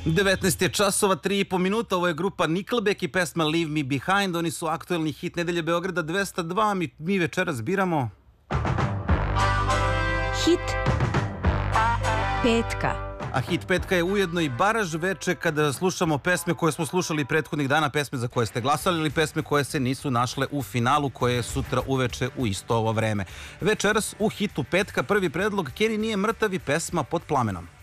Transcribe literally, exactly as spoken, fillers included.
devetnaest je časova, tri i po minuta, ovo je grupa Nickelback i pesma Leave Me Behind, oni su aktuelni hit nedelje Beograda dvesta dva, mi, mi večeras biramo... Hit petka. A hit petka je ujedno i baraž veče kada slušamo pesme koje smo slušali prethodnih dana, pesme za koje ste glasali ili pesme koje se nisu našle u finalu, koje je sutra uveče u isto ovo vreme. Večeras u hitu petka prvi predlog Kenny nije mrtav i pesma Pod plamenom.